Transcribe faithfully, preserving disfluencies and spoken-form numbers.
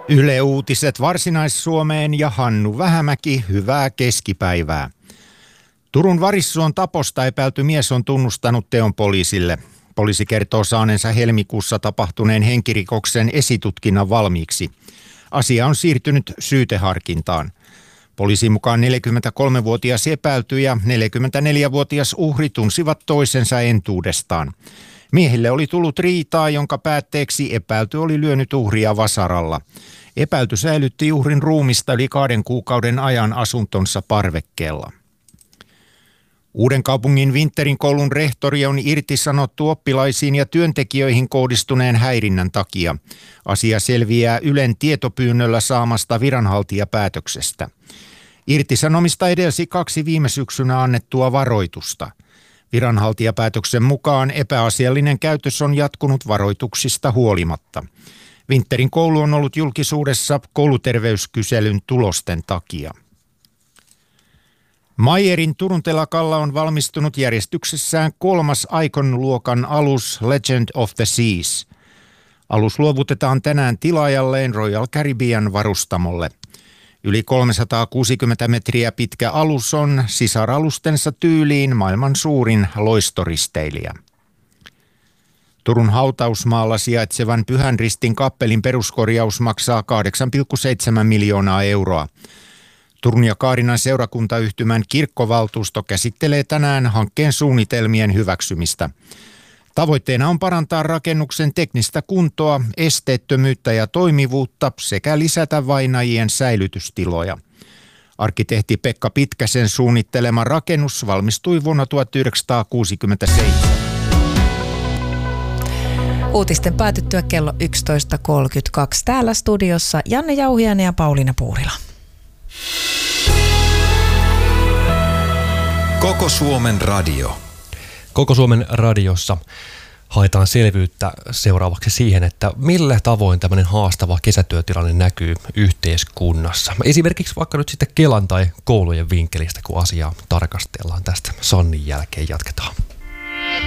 Yle Uutiset Varsinais-Suomeen ja Hannu Vähämäki, hyvää keskipäivää. Turun Varissuon taposta epäilty mies on tunnustanut teon poliisille. Poliisi kertoo saaneensa helmikuussa tapahtuneen henkirikoksen esitutkinnan valmiiksi. Asia on siirtynyt syyteharkintaan. Poliisin mukaan neljäkymmentäkolmevuotias epäilty ja neljäkymmentäneljävuotias uhri tunsivat toisensa entuudestaan. Miehille oli tullut riitaa, jonka päätteeksi epäilty oli lyönyt uhria vasaralla. Epäilty säilytti uhrin ruumista yli kahden kuukauden ajan asuntonsa parvekkeella. Uudenkaupungin Vintterin koulun rehtori on irtisanottu oppilaisiin ja työntekijöihin kohdistuneen häirinnän takia. Asia selviää Ylen tietopyynnöllä saamasta viranhaltijapäätöksestä. Irtisanomista edelsi kaksi viime syksynä annettua varoitusta. Viranhaltijapäätöksen mukaan epäasiallinen käytös on jatkunut varoituksista huolimatta. Vintterin koulu on ollut julkisuudessa kouluterveyskyselyn tulosten takia. Meyerin Turun telakalla on valmistunut järjestyksessään kolmas Icon-luokan alus Legend of the Seas. Alus luovutetaan tänään tilaajalleen Royal Caribbean varustamolle. Yli kolmesataakuusikymmentä metriä pitkä alus on sisaralustensa tyyliin maailman suurin loistoristeilijä. Turun hautausmaalla sijaitsevan Pyhän Ristin kappelin peruskorjaus maksaa kahdeksan pilkku seitsemän miljoonaa euroa. Turun ja Kaarinan seurakuntayhtymän kirkkovaltuusto käsittelee tänään hankkeen suunnitelmien hyväksymistä. Tavoitteena on parantaa rakennuksen teknistä kuntoa, esteettömyyttä ja toimivuutta sekä lisätä vainajien säilytystiloja. Arkkitehti Pekka Pitkäsen suunnittelema rakennus valmistui vuonna tuhatyhdeksänsataakuusikymmentäseitsemän. Uutisten päätyttyä kello yksitoista kolmekymmentäkaksi täällä studiossa Janne Jauhiainen ja Pauliina Puurila. Koko Suomen radio. Koko Suomen radiossa haetaan selvyyttä seuraavaksi siihen, että millä tavoin tämmöinen haastava kesätyötilanne näkyy yhteiskunnassa. Esimerkiksi vaikka nyt sitten Kelan tai koulujen vinkkelistä, kun asiaa tarkastellaan. Tästä Sannin jälkeen jatketaan.